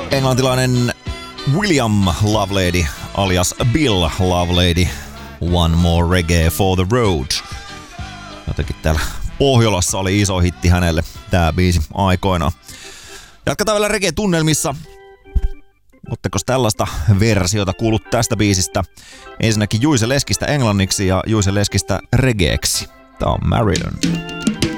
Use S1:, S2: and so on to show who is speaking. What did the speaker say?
S1: Englantilainen William Lovelady alias Bill Lovelady. One More Reggae for the Road. Jotenkin täällä Pohjolassa oli iso hitti hänelle tää biisi aikoinaan. Jatketaan vielä reggae-tunnelmissa. Ootteko tällaista versiota kuullut tästä biisistä? Ensinnäkin Juise Leskistä englanniksi ja Juise Leskistä reggaeksi. Tää on Marilyn.